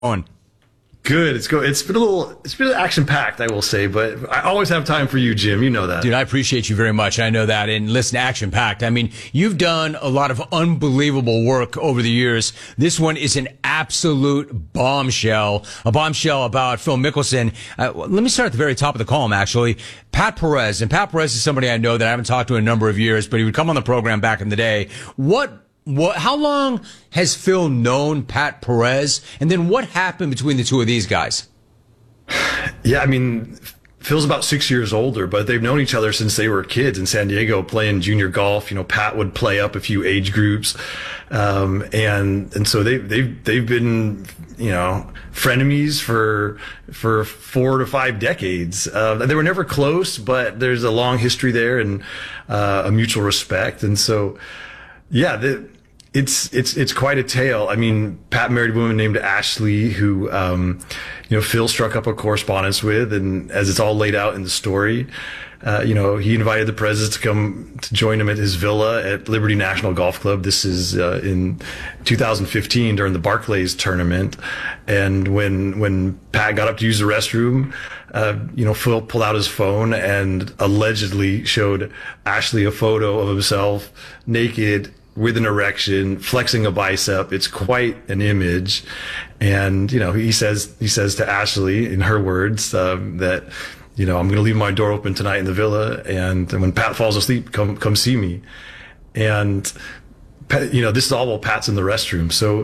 On. Good. It's been action packed, I will say, but I always have time for you, Jim. You know that. Dude, I appreciate you very much. I know that. And listen, action packed. I mean, you've done a lot of unbelievable work over the years. This one is an absolute bombshell, a bombshell about Phil Mickelson. Let me start at the very top of the column, actually. Pat Perez. And Pat Perez is somebody I know that I haven't talked to in a number of years, but he would come on the program back in the day. How long has Phil known Pat Perez? And then what happened between the two of these guys? Yeah, I mean, Phil's about 6 years older, but they've known each other since they were kids in San Diego playing junior golf. You know, Pat would play up a few age groups. And so they've been, frenemies for 4 to 5 decades. They were never close, but there's a long history there and, a mutual respect. And so, yeah, it's quite a tale. I mean, Pat married a woman named Ashley who, Phil struck up a correspondence with, and as it's all laid out in the story, he invited the Perez's to come to join him at his villa at Liberty National Golf Club. This is, in 2015 during the Barclays tournament. And when Pat got up to use the restroom, Phil pulled out his phone and allegedly showed Ashley a photo of himself naked with an erection, flexing a bicep. It's quite an image. And, he says to Ashley, in her words, that, I'm going to leave my door open tonight in the villa. And when Pat falls asleep, come see me. And, this is all while Pat's in the restroom. So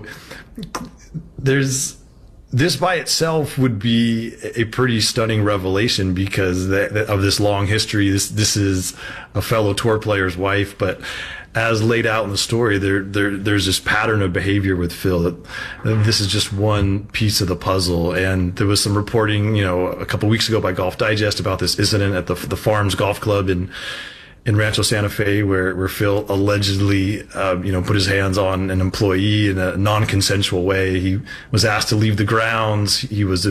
this by itself would be a pretty stunning revelation because of this long history. This is a fellow tour player's wife, but as laid out in the story, there's this pattern of behavior with Phil. That this is just one piece of the puzzle. And there was some reporting, a couple weeks ago by Golf Digest about this incident at the Farms Golf Club in Rancho Santa Fe, where Phil allegedly, put his hands on an employee in a non-consensual way. He was asked to leave the grounds. He was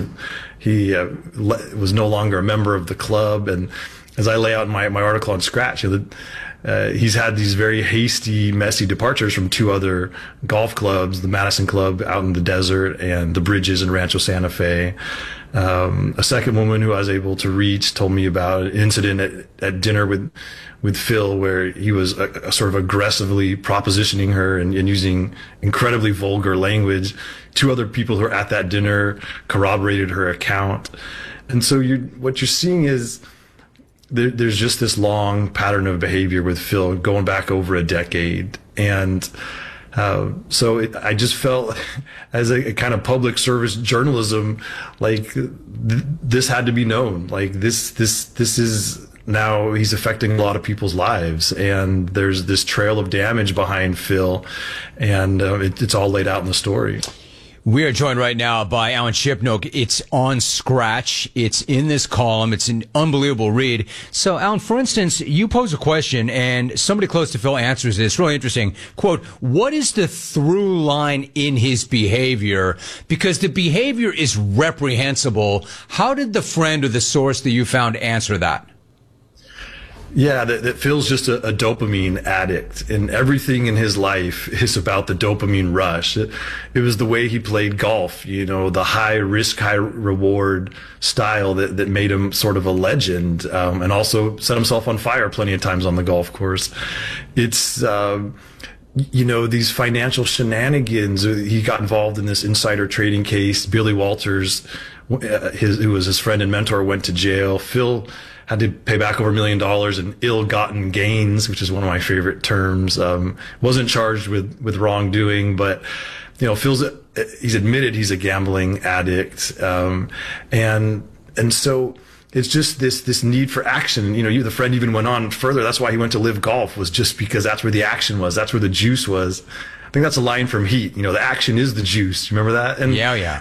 no longer a member of the club. And as I lay out in my article on Scratch, he's had these very hasty, messy departures from 2 other golf clubs, the Madison Club out in the desert and the Bridges in Rancho Santa Fe. A second woman who I was able to reach told me about an incident at dinner with Phil where he was sort of aggressively propositioning her and using incredibly vulgar language. 2 other people who were at that dinner corroborated her account. And so what you're seeing is there's just this long pattern of behavior with Phil going back over a decade. And I just felt as a kind of public service journalism, like this had to be known. Like this is now he's affecting a lot of people's lives, and there's this trail of damage behind Phil, and it's all laid out in the story. We are joined right now by Alan Shipnuck. It's on Scratch. It's in this column. It's an unbelievable read. So, Alan, for instance, you pose a question and somebody close to Phil answers this. Really interesting. Quote, what is the through line in his behavior? Because the behavior is reprehensible. How did the friend or the source that you found answer that? Yeah, that Phil's just a dopamine addict, and everything in his life is about the dopamine rush. It was the way he played golf, the high risk, high reward style that made him sort of a legend, and also set himself on fire plenty of times on the golf course. It's, these financial shenanigans. He got involved in this insider trading case. Billy Walters, who was his friend and mentor, went to jail. Phil had to pay back over $1 million in ill-gotten gains, which is one of my favorite terms. Wasn't charged with wrongdoing, but he's admitted he's a gambling addict, and so it's just this need for action. The friend even went on further. That's why he went to Live Golf, was just because that's where the action was. That's where the juice was. I think that's a line from Heat. The action is the juice. You remember that? And yeah.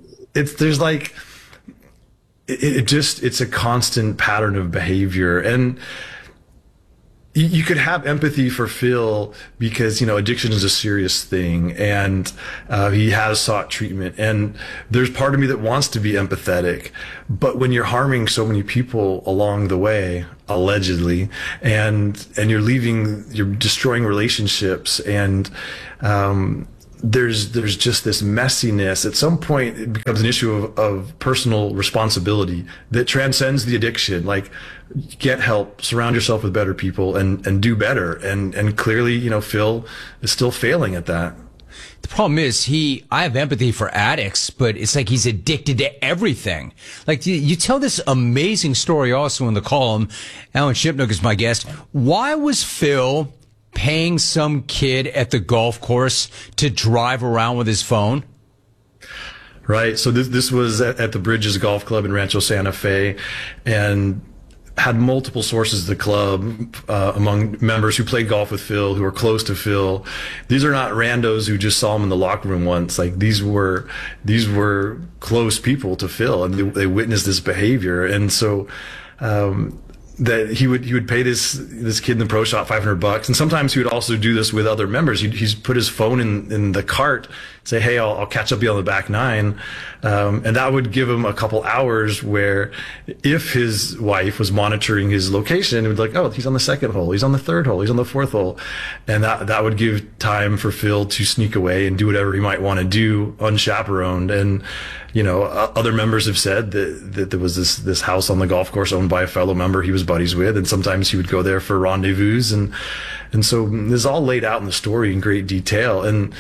It's a constant pattern of behavior. And you could have empathy for Phil because, addiction is a serious thing, and he has sought treatment. And there's part of me that wants to be empathetic. But when you're harming so many people along the way, allegedly, and you're destroying relationships, and there's just this messiness. At some point, it becomes an issue of personal responsibility that transcends the addiction. Like, get help, surround yourself with better people, and do better. And clearly, Phil is still failing at that. The problem is I have empathy for addicts, but it's like he's addicted to everything. Like, you tell this amazing story also in the column. Alan Shipnuck is my guest. Why was Phil paying some kid at the golf course to drive around with his phone? Right. So this was at the Bridges Golf Club in Rancho Santa Fe, and had multiple sources of the club among members who played golf with Phil, who were close to Phil. These are not randos who just saw him in the locker room once. Like, these were close people to Phil, and they witnessed this behavior. And so that he would pay this kid in the pro shop $500, and sometimes he would also do this with other members. He's put his phone in the cart, say, "Hey, I'll catch up with you on the back nine," and that would give him a couple hours where, if his wife was monitoring his location, it would be like, "Oh, he's on the second hole, he's on the third hole, he's on the fourth hole," and that would give time for Phil to sneak away and do whatever he might want to do unchaperoned. And other members have said that there was this house on the golf course owned by a fellow member he was buddies with, and sometimes he would go there for rendezvous, and so this is all laid out in the story in great detail. And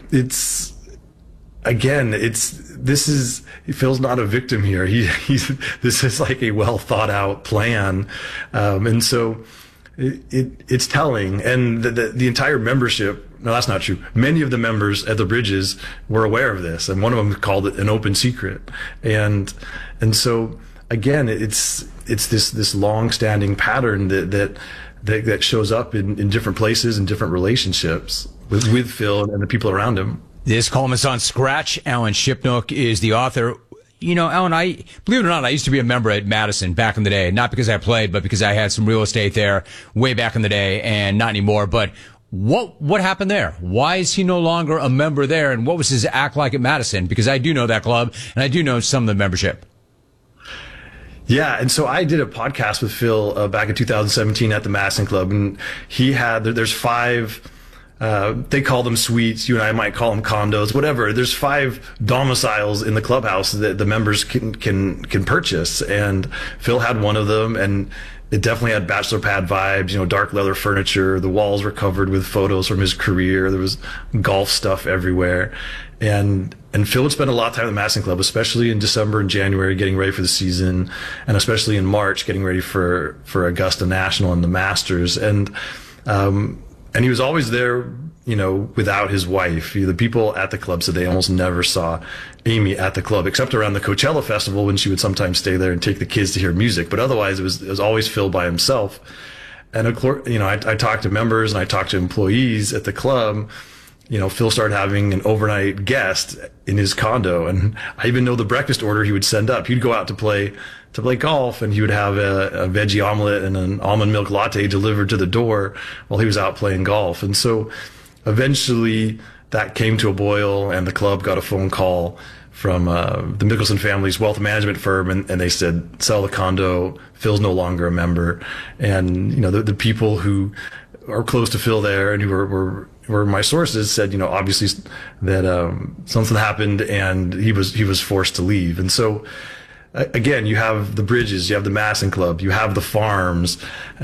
Phil's not a victim here. This is like a well thought out plan, and so it's telling. And the entire membership. No, that's not true. Many of the members at the Bridges were aware of this, and one of them called it an open secret. And so again, it's this long-standing pattern that shows up in different places and different relationships with Phil and the people around him. This column is on Scratch. Alan Shipnuck is the author. Alan, believe it or not, I used to be a member at Madison back in the day, not because I played, but because I had some real estate there way back in the day, and not anymore. But what happened there? Why is he no longer a member there? And what was his act like at Madison? Because I do know that club, and I do know some of the membership. Yeah, and so I did a podcast with Phil back in 2017 at the Madison Club, and there's 5. They call them suites. You and I might call them condos, whatever. There's 5 domiciles in the clubhouse that the members can purchase, and Phil had one of them, and it definitely had bachelor pad vibes. Dark leather furniture. The walls were covered with photos from his career. There was golf stuff everywhere, and Phil would spend a lot of time at the Madison Club, especially in December and January, getting ready for the season, and especially in March, getting ready for Augusta National and the Masters, and he was always there, without his wife. The people at the club said they almost never saw Amy at the club, except around the Coachella Festival, when she would sometimes stay there and take the kids to hear music. But otherwise, it was always Phil by himself. And of course, I talked to members and I talked to employees at the club. Phil started having an overnight guest in his condo, and I even know the breakfast order he would send up. He'd go out to play golf, and he would have a veggie omelet and an almond milk latte delivered to the door while he was out playing golf. And so eventually that came to a boil, and the club got a phone call from the Mickelson family's wealth management firm, and they said, sell the condo. Phil's no longer a member. And the people who are close to Phil there and who were my sources said, obviously that something happened and he was forced to leave. And so again, you have the Bridges, you have the Madison Club, you have the farms.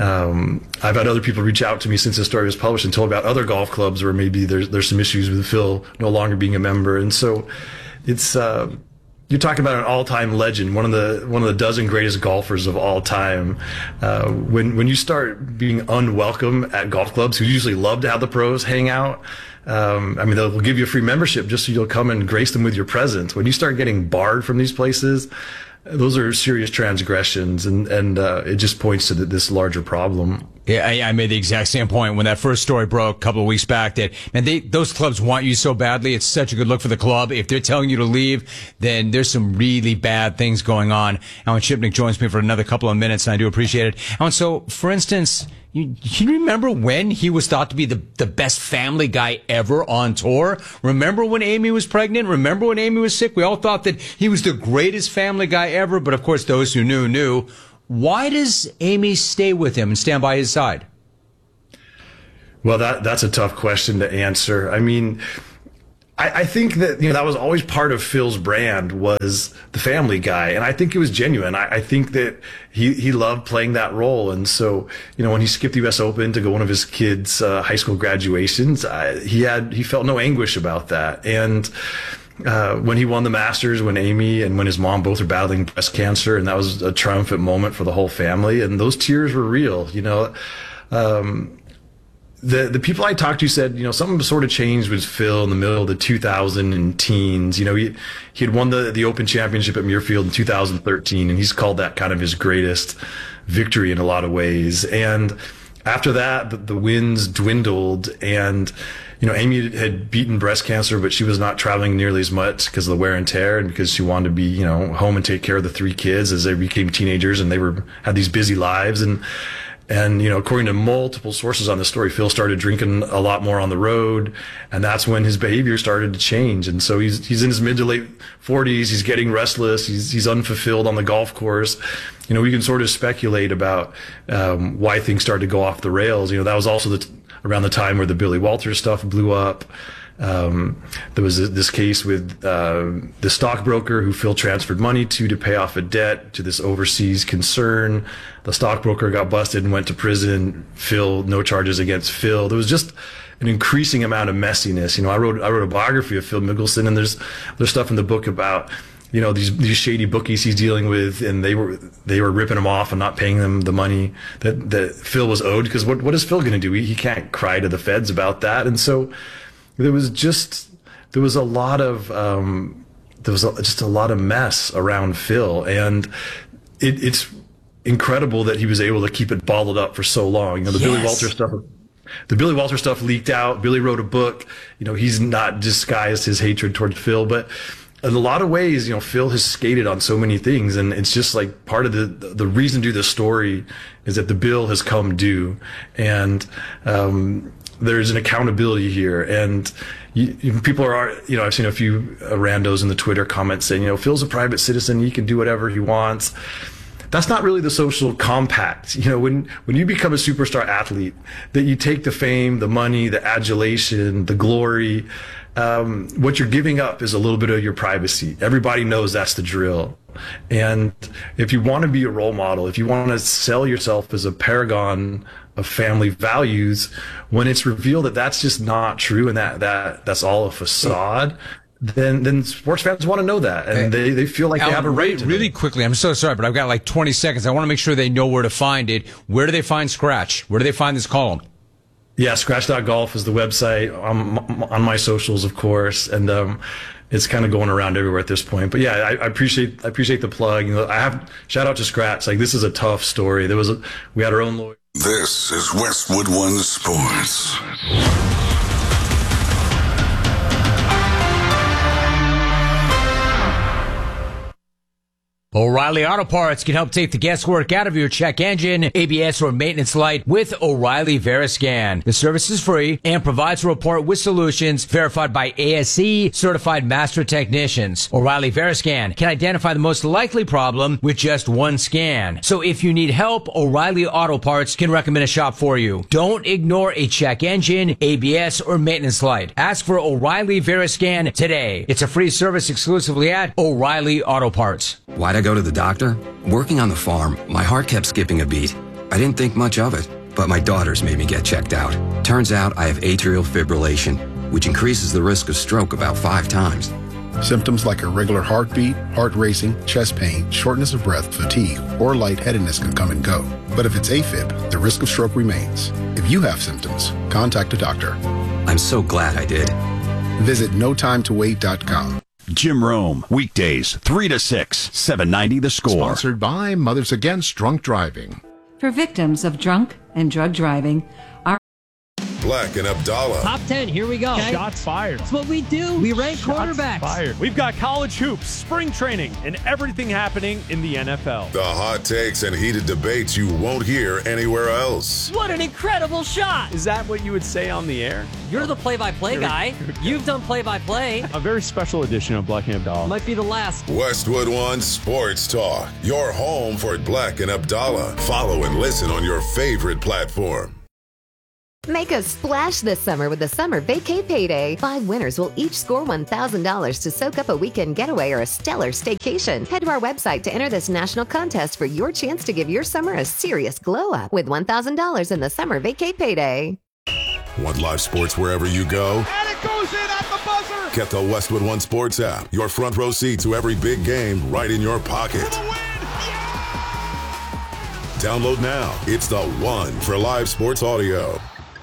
I've had other people reach out to me since the story was published and told about other golf clubs where maybe there's some issues with Phil no longer being a member. And so it's you're talking about an all-time legend, one of the dozen greatest golfers of all time. When you start being unwelcome at golf clubs, who usually love to have the pros hang out, they'll give you a free membership just so you'll come and grace them with your presence. When you start getting barred from these places, those are serious transgressions, and it just points to this larger problem. Yeah, I made the exact same point when that first story broke a couple of weeks back, that, man, those clubs want you so badly. It's such a good look for the club. If they're telling you to leave, then there's some really bad things going on. Alan Shipnuck joins me for another couple of minutes, and I do appreciate it. Alan, so, for instance, you remember when he was thought to be the best family guy ever on tour? Remember when Amy was pregnant? Remember when Amy was sick? We all thought that he was the greatest family guy ever, but of course those who knew. Why does Amy stay with him and stand by his side? Well, that's a tough question to answer. I think that, that was always part of Phil's brand, was the family guy. And I think it was genuine. I think that he loved playing that role. And so, when he skipped the US Open to go one of his kids' high school graduations, he felt no anguish about that. And when he won the Masters, when Amy and when his mom both were battling breast cancer, and that was a triumphant moment for the whole family. And those tears were real, The people I talked to said, something sort of changed with Phil in the middle of the 2000 teens. He had won the Open Championship at Muirfield in 2013, and he's called that kind of his greatest victory in a lot of ways. And after that, the wins dwindled, and Amy had beaten breast cancer, but she was not traveling nearly as much because of the wear and tear, and because she wanted to be, home and take care of the 3 kids as they became teenagers, and they had these busy lives. And according to multiple sources on the story, Phil started drinking a lot more on the road, and that's when his behavior started to change. And so he's in his mid to late 40s. He's getting restless. He's unfulfilled on the golf course. We can sort of speculate about why things started to go off the rails. That was also around the time where the Billy Walters stuff blew up. There was this case with the stockbroker who Phil transferred money to pay off a debt to this overseas concern. The stockbroker got busted and went to prison. Phil, no charges against Phil. There was just an increasing amount of messiness. I wrote a biography of Phil Mickelson, and there's stuff in the book about these shady bookies he's dealing with, and they were ripping him off and not paying them the money that Phil was owed. Because what is Phil going to do? He can't cry to the feds about that. And so there was just a lot of mess around Phil, and it's incredible that he was able to keep it bottled up for so long. The Billy Walter stuff leaked out. Billy wrote a book. He's not disguised his hatred towards Phil, but in a lot of ways, Phil has skated on so many things, and it's just like part of the reason to do this story is that the bill has come due, and there's an accountability here. And people are, I've seen a few randos in the Twitter comments saying, Phil's a private citizen, he can do whatever he wants. That's not really the social compact. When you become a superstar athlete, that you take the fame, the money, the adulation, the glory, what you're giving up is a little bit of your privacy. Everybody knows that's the drill. And if you want to be a role model, if you want to sell yourself as a paragon of family values, when it's revealed that that's just not true and that's all a facade, then sports fans want to know that, and they feel like Alan, they have a right to really quickly. I'm so sorry, but I've got like 20 seconds. I want to make sure they know where to find it. Where do they find Scratch? Where do they find this column? Yeah, scratch.golf is the website, on my socials, of course, and it's kind of going around everywhere at this point. But yeah, I appreciate the plug. Shout out to Scratch. Like, this is a tough story. We had our own lawyer. This is Westwood One Sports. O'Reilly Auto Parts can help take the guesswork out of your check engine, ABS, or maintenance light with O'Reilly Veriscan. The service is free and provides a report with solutions verified by ASE certified master technicians. O'Reilly Veriscan can identify the most likely problem with just one scan. So if you need help, O'Reilly Auto Parts can recommend a shop for you. Don't ignore a check engine, ABS, or maintenance light. Ask for O'Reilly Veriscan today. It's a free service exclusively at O'Reilly Auto Parts. Why'd I go to the doctor? Working on the farm, my heart kept skipping a beat. I didn't think much of it, but my daughters made me get checked out. Turns out I have atrial fibrillation, which increases the risk of stroke about 5 times. Symptoms like irregular heartbeat, heart racing, chest pain, shortness of breath, fatigue, or lightheadedness can come and go. But if it's AFib, the risk of stroke remains. If you have symptoms, contact a doctor. I'm so glad I did. Visit notimetowait.com. Jim Rome, weekdays, 3 to 6, 790 The Score. Sponsored by Mothers Against Drunk Driving. For victims of drunk and drug driving, Black and Abdallah. Top 10, here we go. Okay. Shots fired. That's what we do. We rank quarterbacks. Fired. We've got college hoops, spring training, and everything happening in the NFL. The hot takes and heated debates you won't hear anywhere else. What an incredible shot. Is that what you would say on the air? You're the play-by-play guy. You've done play-by-play. A very special edition of Black and Abdallah. Might be the last. Westwood One Sports Talk. Your home for Black and Abdallah. Follow and listen on your favorite platform. Make a splash this summer with the Summer Vacay Payday. 5 winners will each score $1,000 to soak up a weekend getaway or a stellar staycation. Head to our website to enter this national contest for your chance to give your summer a serious glow up with $1,000 in the Summer Vacay Payday. Want live sports wherever you go? And it goes in at the buzzer! Get the Westwood One Sports app. Your front row seat to every big game right in your pocket. For the win! Download now. It's the one for live sports audio.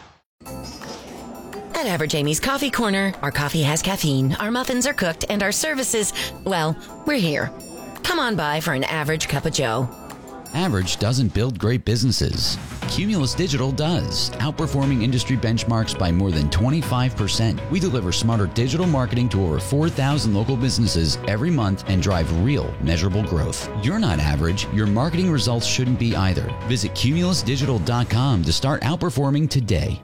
At Average Amy's Coffee Corner, our coffee has caffeine, our muffins are cooked, and our services, well, we're here. Come on by for an average cup of joe. Average doesn't build great businesses. Cumulus Digital does, outperforming industry benchmarks by more than 25%. We deliver smarter digital marketing to over 4,000 local businesses every month and drive real, measurable growth. You're not average. Your marketing results shouldn't be either. Visit cumulusdigital.com to start outperforming today.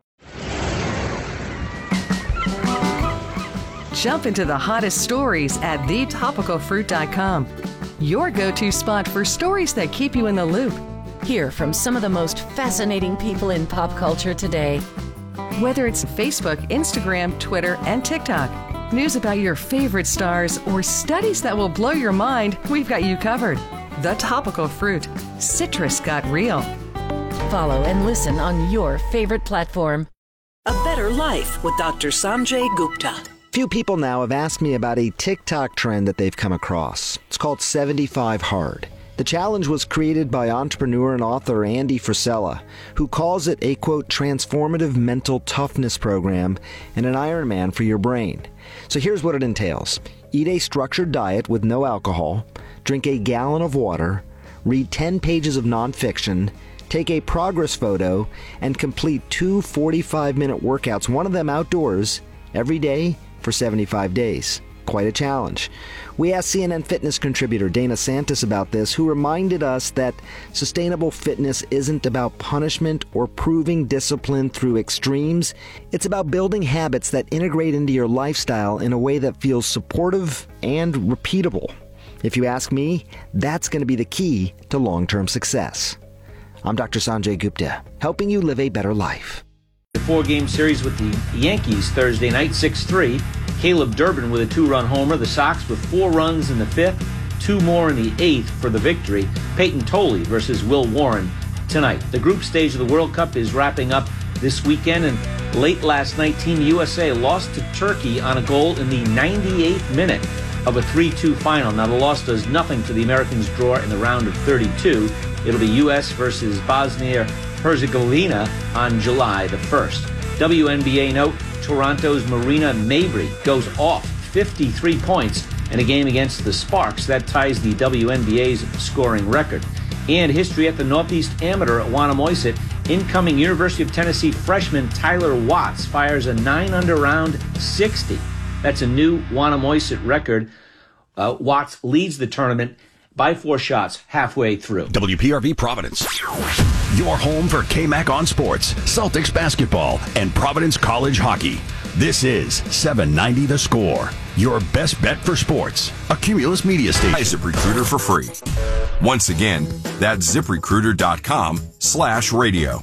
Jump into the hottest stories at thetopicalfruit.com. Your go-to spot for stories that keep you in the loop. Hear from some of the most fascinating people in pop culture today. Whether it's Facebook, Instagram, Twitter, and TikTok, news about your favorite stars, or studies that will blow your mind, we've got you covered. The Topical Fruit. Citrus got real. Follow and listen on your favorite platform. A Better Life with Dr. Sanjay Gupta. Few people now have asked me about a TikTok trend that they've come across. It's called 75 Hard. The challenge was created by entrepreneur and author Andy Frisella, who calls it a, quote, transformative mental toughness program and an Ironman for your brain. So here's what it entails. Eat a structured diet with no alcohol, drink a gallon of water, read 10 pages of nonfiction, take a progress photo, and complete 2 45-minute workouts, one of them outdoors, every day for 75 days. Quite a challenge. We asked CNN Fitness contributor Dana Santis about this, who reminded us that sustainable fitness isn't about punishment or proving discipline through extremes. It's about building habits that integrate into your lifestyle in a way that feels supportive and repeatable. If you ask me, that's going to be the key to long-term success. I'm Dr. Sanjay Gupta, helping you live a better life. The 4-game series with the Yankees Thursday night, 6-3. Caleb Durbin with a 2-run homer. The Sox with 4 runs in the 5th, 2 more in the 8th for the victory. Peyton Tolley versus Will Warren tonight. The group stage of the World Cup is wrapping up this weekend, and late last night, Team USA lost to Turkey on a goal in the 98th minute of a 3-2 final. Now, the loss does nothing to the Americans' draw in the round of 32. It'll be U.S. versus Bosnia-Herzegovina on July the 1st. WNBA note, Toronto's Marina Mabrey goes off 53 points in a game against the Sparks. That ties the WNBA's scoring record. And history at the Northeast Amateur at Wannamoisett. Incoming University of Tennessee freshman Tyler Watts fires a 9-under round 60. That's a new Wannamoisett record. Watts leads the tournament by 4 shots halfway through. WPRV Providence. Your home for KMAC on sports, Celtics basketball, and Providence College hockey. This is 790 The Score. Your best bet for sports. A Cumulus Media Station. ZipRecruiter for free. Once again, that's ZipRecruiter.com/radio.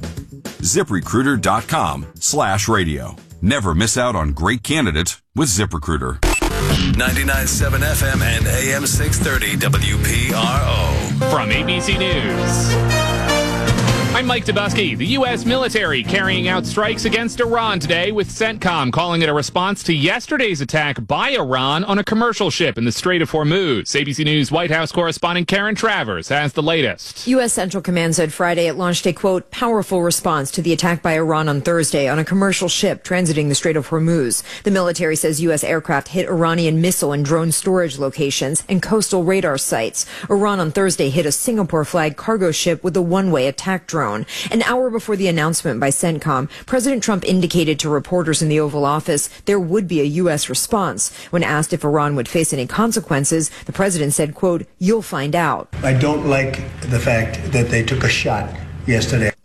ZipRecruiter.com/radio. Never miss out on great candidates with ZipRecruiter. 99.7 FM and AM 630 WPRO. From ABC News. I'm Mike Dubusky. The U.S. military carrying out strikes against Iran today, with CENTCOM calling it a response to yesterday's attack by Iran on a commercial ship in the Strait of Hormuz. ABC News White House correspondent Karen Travers has the latest. U.S. Central Command said Friday it launched a, quote, powerful response to the attack by Iran on Thursday on a commercial ship transiting the Strait of Hormuz. The military says U.S. aircraft hit Iranian missile and drone storage locations and coastal radar sites. Iran on Thursday hit a Singapore-flagged cargo ship with a one-way attack drone. An hour before the announcement by CENTCOM, President Trump indicated to reporters in the Oval Office there would be a U.S. response. When asked if Iran would face any consequences, the president said, quote, you'll find out. I don't like the fact that they took a shot yesterday.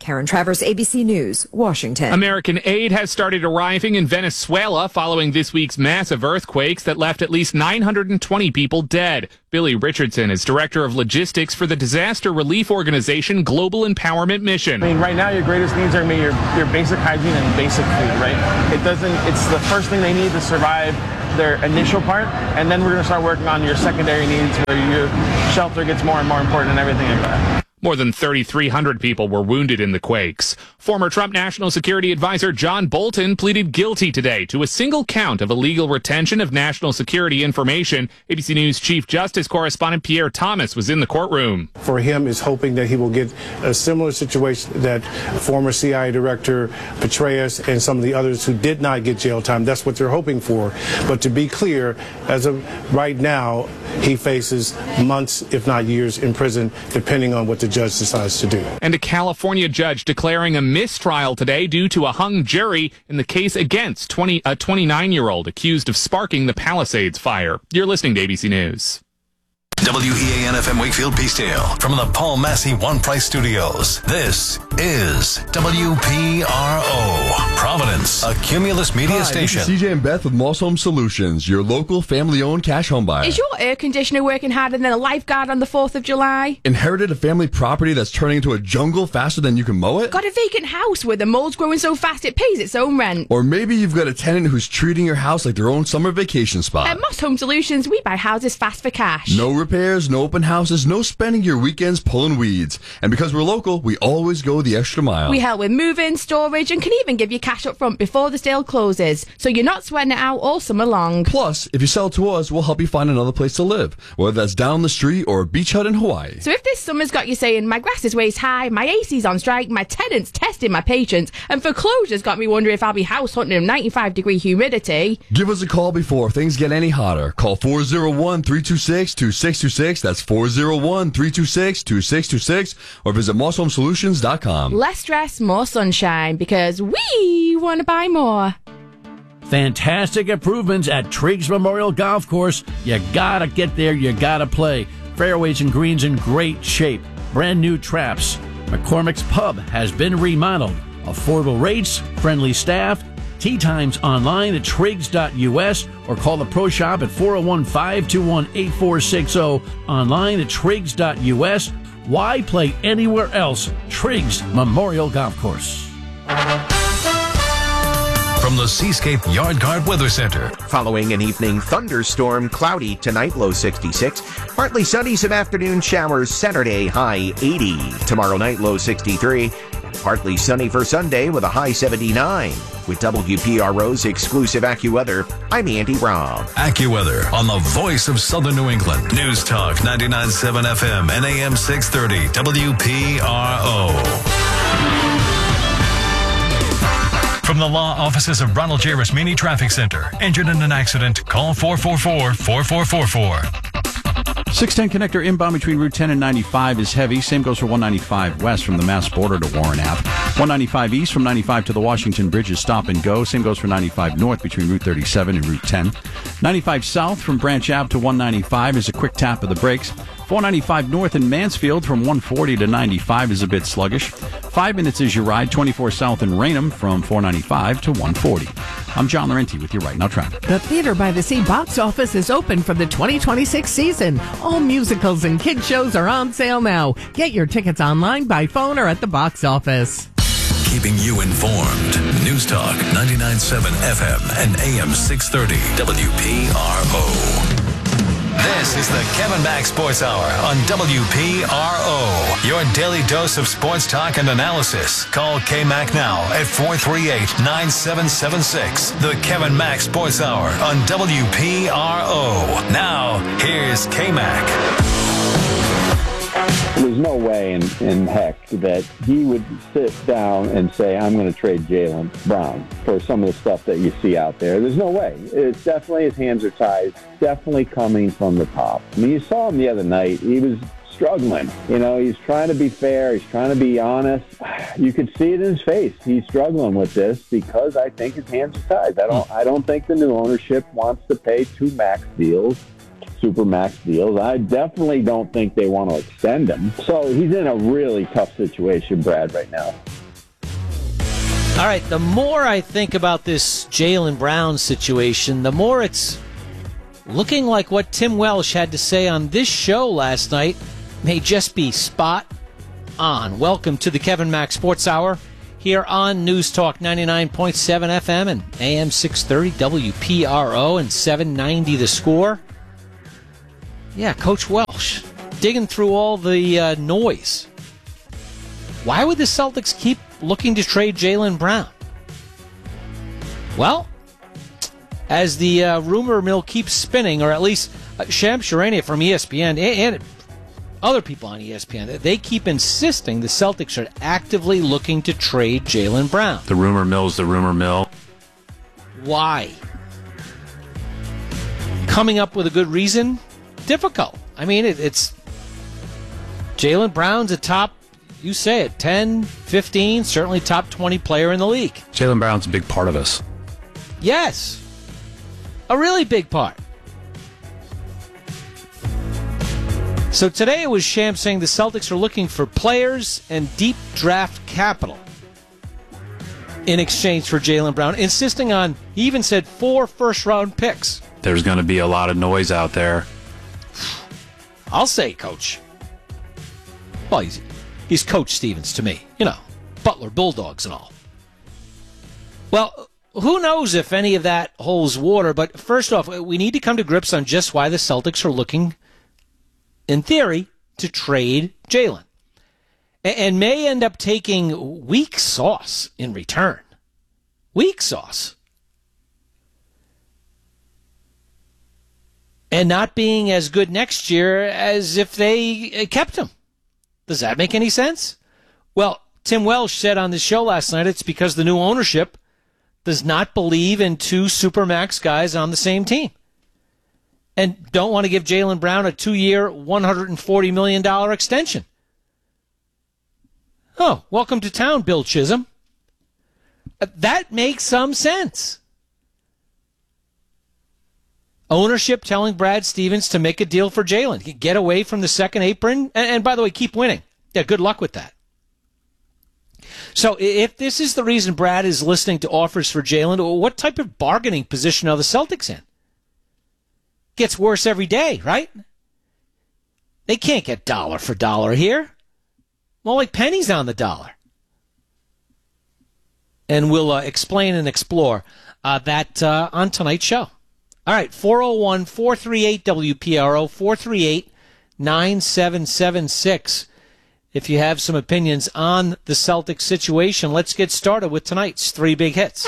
Karen Travers, ABC News, Washington. American aid has started arriving in Venezuela following this week's massive earthquakes that left at least 920 people dead. Billy Richardson is director of logistics for the disaster relief organization Global Empowerment Mission. I mean, right now your greatest needs are your basic hygiene and basic food, right? It's the first thing they need to survive their initial part, and then we're going to start working on your secondary needs where your shelter gets more and more important and everything like that. More than 3,300 people were wounded in the quakes. Former Trump National Security Advisor John Bolton pleaded guilty today to a single count of illegal retention of national security information. ABC News Chief Justice correspondent Pierre Thomas was in the courtroom. For him is hoping that he will get a similar situation that former CIA Director Petraeus and some of the others who did not get jail time. That's what they're hoping for. But to be clear, as of right now, he faces months, if not years, in prison, depending on what the judge decides to do. And a California judge declaring a mistrial today due to a hung jury in the case against a 29-year-old accused of sparking the Palisades fire. You're listening to ABC News. WEAN-FM Wakefield Peacedale from the Paul Massey One Price Studios. This is WPRO, Providence, a Cumulus Media station. This is CJ and Beth with Moss Home Solutions, your local family-owned cash home buyer. Is your air conditioner working harder than a lifeguard on the 4th of July? Inherited a family property that's turning into a jungle faster than you can mow it? Got a vacant house where the mold's growing so fast it pays its own rent? Or maybe you've got a tenant who's treating your house like their own summer vacation spot. At Moss Home Solutions, we buy houses fast for cash. No repairs, no open houses, no spending your weekends pulling weeds. And because we're local, we always go the extra mile. We help with moving, storage, and can even give you cash up front before the sale closes, so you're not sweating it out all summer long. Plus, if you sell to us, we'll help you find another place to live, whether that's down the street or a beach hut in Hawaii. So if this summer's got you saying, my grass is waist high, my AC's on strike, my tenant's testing my patience, and foreclosure's got me wondering if I'll be house hunting in 95-degree humidity, give us a call before things get any hotter. Call 401-326-2626. That's 401-326-2626. Or visit MossHomeSolutions.com. Less stress, more sunshine, because we want to buy more. Fantastic improvements at Triggs Memorial Golf Course. You gotta get there, you gotta play. Fairways and greens in great shape. Brand new traps. McCormick's Pub has been remodeled. Affordable rates, friendly staff. Tee times online at Triggs.us or call the Pro Shop at 401-521-8460. Online at Triggs.us. Why play anywhere else? Triggs Memorial Golf Course. From the Seascape Yard Guard Weather Center. Following an evening thunderstorm, cloudy tonight, low 66. Partly sunny, some afternoon showers, Saturday, high 80. Tomorrow night, low 63. Partly sunny for Sunday with a high 79. With WPRO's exclusive AccuWeather, I'm Andy Robb. AccuWeather on the voice of Southern New England. News Talk 99.7 FM and AM 630 WPRO. From the law offices of Ronald J. Rasmini Traffic Center. Injured in an accident? Call 444-4444. 610 connector inbound between Route 10 and 95 is heavy. Same goes for 195 west from the Mass border to Warren Ave. 195 east from 95 to the Washington Bridge is stop and go. Same goes for 95 north between Route 37 and Route 10. 95 south from Branch Ave to 195 is a quick tap of the brakes. 495 north in Mansfield from 140 to 95 is a bit sluggish. 5 minutes is your ride. 24 south in Raynham from 495 to 140. I'm John Laurenti with your Right Now traffic. The Theater by the Sea box office is open for the 2026 season. All musicals and kids shows are on sale now. Get your tickets online, by phone, or at the box office. Keeping you informed. News Talk 99.7 FM and AM 630 WPRO. This is the Kevin Mack Sports Hour on WPRO. Your daily dose of sports talk and analysis. Call K-Mac now at 438-9776. The Kevin Mack Sports Hour on WPRO. Now, here's K-Mac. There's no way in heck that he would sit down and say, I'm going to trade Jaylen Brown for some of the stuff that you see out there. There's no way. It's definitely, his hands are tied. Definitely coming from the top. I mean, you saw him the other night. He was struggling. You know, he's trying to be fair. He's trying to be honest. You could see it in his face. He's struggling with this because I think his hands are tied. I don't think the new ownership wants to pay 2 max deals. Super max deals. I definitely don't think they want to extend him. So he's in a really tough situation, Brad, right now. All right, the more I think about this Jaylen Brown situation, the more it's looking like what Tim Welsh had to say on this show last night may just be spot on. Welcome to the Kevin Mack Sports Hour here on News Talk 99.7 FM and AM 630 WPRO and 790 The Score. Yeah, Coach Welsh digging through all the noise. Why would the Celtics keep looking to trade Jaylen Brown? Well, as the rumor mill keeps spinning, or at least Shams Charania from ESPN and other people on ESPN, they keep insisting the Celtics are actively looking to trade Jaylen Brown. The rumor mill's the rumor mill. Why? Coming up with a good reason? Difficult. I mean, it's Jaylen Brown's a top, you say it, 10, 15, certainly top 20 player in the league. Jaylen Brown's a big part of this. Yes. A really big part. So today it was Shams saying the Celtics are looking for players and deep draft capital in exchange for Jaylen Brown, insisting on, he even said 4 first-round picks. There's going to be a lot of noise out there. I'll say, Coach. Well, he's Coach Stevens to me. You know, Butler Bulldogs and all. Well, who knows if any of that holds water, but first off, we need to come to grips on just why the Celtics are looking, in theory, to trade Jaylen. And may end up taking weak sauce in return. Weak sauce. And not being as good next year as if they kept him. Does that make any sense? Well, Tim Welsh said on the show last night it's because the new ownership does not believe in 2 Supermax guys on the same team. And don't want to give Jaylen Brown a 2-year, $140 million extension. Oh, welcome to town, Bill Chisholm. That makes some sense. Ownership telling Brad Stevens to make a deal for Jaylen. Get away from the second apron. And by the way, keep winning. Yeah, good luck with that. So if this is the reason Brad is listening to offers for Jaylen, what type of bargaining position are the Celtics in? Gets worse every day, right? They can't get dollar for dollar here. More like pennies on the dollar. And we'll explain and explore that on tonight's show. All right, 401-438-WPRO, 438-9776. If you have some opinions on the Celtics situation, let's get started with tonight's 3 big hits. All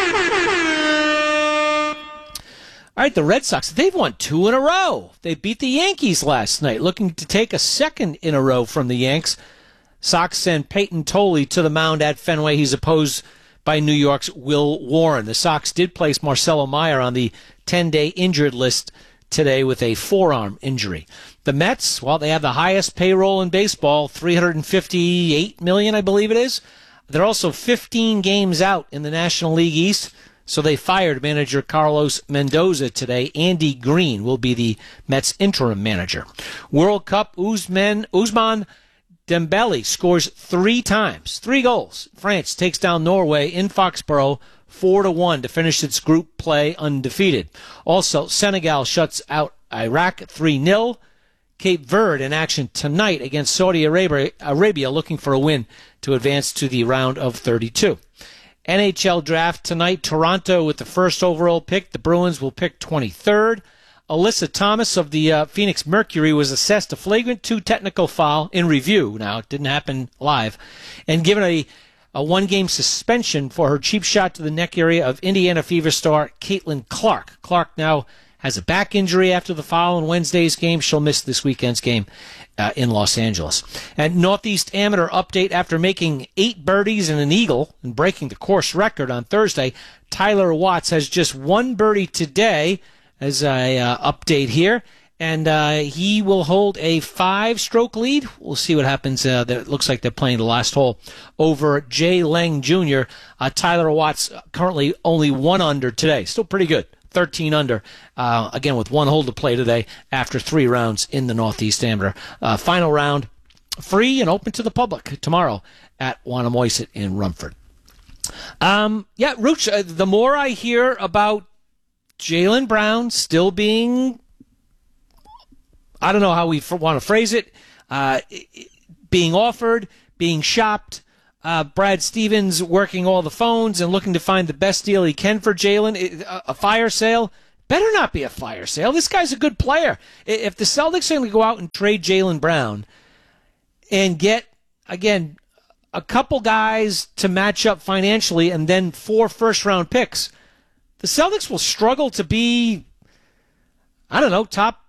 right, the Red Sox, they've won 2 in a row. They beat the Yankees last night, looking to take a second in a row from the Yanks. Sox send Peyton Tolley to the mound at Fenway. He's opposed by New York's Will Warren. The Sox did place Marcelo Meyer on the 10-day injured list today with a forearm injury. The Mets, well, they have the highest payroll in baseball, $358 million, I believe it is. They're also 15 games out in the National League East, so they fired manager Carlos Mendoza today. Andy Green will be the Mets' interim manager. World Cup, Ousmane Dembele scores 3 times, 3 goals. France takes down Norway in Foxborough 4-1 to finish its group play undefeated. Also, Senegal shuts out Iraq 3-0. Cape Verde in action tonight against Saudi Arabia, looking for a win to advance to the round of 32. NHL draft tonight, Toronto with the first overall pick. The Bruins will pick 23rd. Alyssa Thomas of the Phoenix Mercury was assessed a flagrant 2 technical foul in review. Now, it didn't happen live. And given a 1-game suspension for her cheap shot to the neck area of Indiana Fever star Caitlin Clark. Clark now has a back injury after the foul in Wednesday's game. She'll miss this weekend's game in Los Angeles. And Northeast Amateur update: after making 8 birdies and an eagle and breaking the course record on Thursday, Tyler Watts has just 1 birdie today, as I update here. And he will hold a 5-stroke lead. We'll see what happens. It looks like they're playing the last hole over Jay Leng Jr. Tyler Watts currently only 1 under today. Still pretty good. 13 under, again, with 1 hole to play today after 3 rounds in the Northeast Amateur. Final round, free and open to the public tomorrow at Wannamoisett in Rumford. Yeah, Rooch, the more I hear about Jaylen Brown still being, I don't know how we want to phrase it, being offered, being shopped, Brad Stevens working all the phones and looking to find the best deal he can for Jaylen, a fire sale. Better not be a fire sale. This guy's a good player. If the Celtics are going to go out and trade Jaylen Brown and get, again, a couple guys to match up financially and then 4 first-round picks, the Celtics will struggle to be, I don't know, top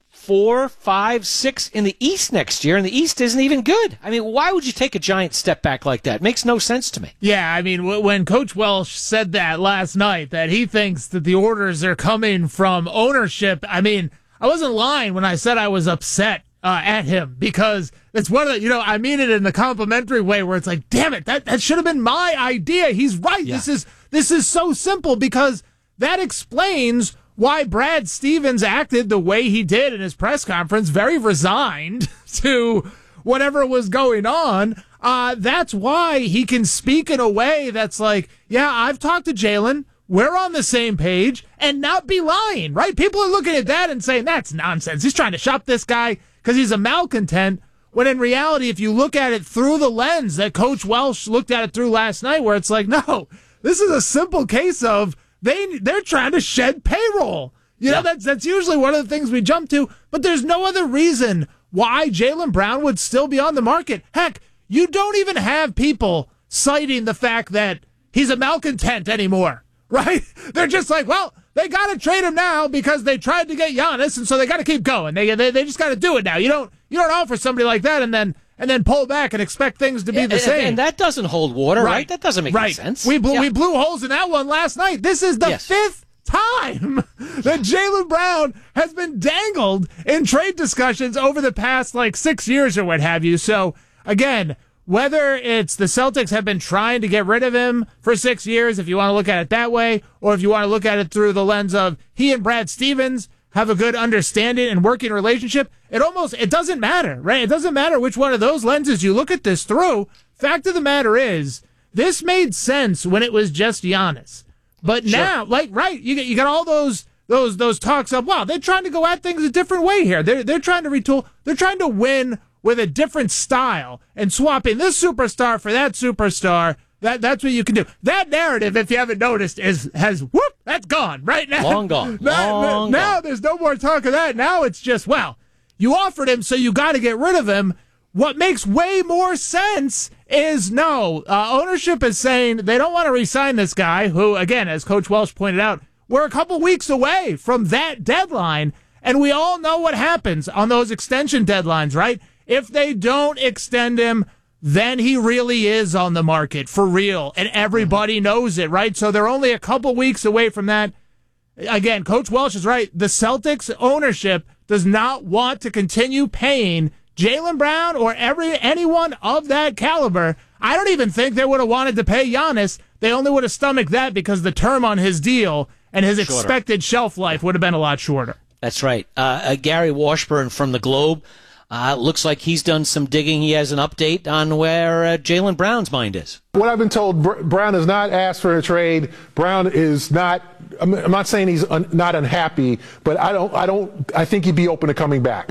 4, 5, 6 in the East next year, and the East isn't even good. I mean, why would you take a giant step back like that? It makes no sense to me. Yeah, I mean, when Coach Welsh said that last night, that he thinks that the orders are coming from ownership, I mean, I wasn't lying when I said I was upset at him, because it's one of the, I mean it in the complimentary way where it's like, damn it, that should have been my idea. He's right. Yeah. This is so simple, because that explains why Brad Stevens acted the way he did in his press conference, very resigned to whatever was going on. That's why he can speak in a way that's like, yeah, I've talked to Jaylen, we're on the same page, and not be lying, right? People are looking at that and saying, that's nonsense. He's trying to shop this guy because he's a malcontent, when in reality, if you look at it through the lens that Coach Welsh looked at it through last night, where it's like, no, this is a simple case of they're trying to shed payroll. That's usually one of the things we jump to, but there's no other reason why Jaylen Brown would still be on the market. Heck, you don't even have people citing the fact that he's a malcontent anymore, right? They're just like, well, they got to trade him now because they tried to get Giannis, and so they got to keep going. They just got to do it now. You don't offer somebody like that and then pull back and expect things to be the same. And that doesn't hold water, right? That doesn't make any sense. We blew holes in that one last night. This is the fifth time that Jaylen Brown has been dangled in trade discussions over the past 6 years or what have you. So, again, whether it's the Celtics have been trying to get rid of him for 6 years, if you want to look at it that way, or if you want to look at it through the lens of he and Brad Stevens have a good understanding and working relationship, it doesn't matter, right? It doesn't matter which one of those lenses you look at this through. Fact of the matter is, this made sense when it was just Giannis. But now, you got all those talks of, wow, they're trying to go at things a different way here. They're trying to retool. They're trying to win with a different style and swapping this superstar for that superstar. That's what you can do. That narrative, if you haven't noticed, that's gone right now. Long gone. Now there's no more talk of that. Now it's just, well, you offered him, so you got to get rid of him. What makes way more sense is ownership is saying they don't want to re-sign this guy who, again, as Coach Welsh pointed out, we're a couple weeks away from that deadline, and we all know what happens on those extension deadlines, right? If they don't extend him, then he really is on the market for real, and everybody knows it, right? So they're only a couple weeks away from that. Again, Coach Welsh is right. The Celtics ownership does not want to continue paying Jaylen Brown or anyone of that caliber. I don't even think they would have wanted to pay Giannis. They only would have stomached that because the term on his deal and his expected shelf life would have been a lot shorter. That's right. Gary Washburn from the Globe. Looks like he's done some digging. He has an update on where Jaylen Brown's mind is. What I've been told, Brown has not asked for a trade. Brown is not. I'm not saying he's not unhappy, but I think he'd be open to coming back.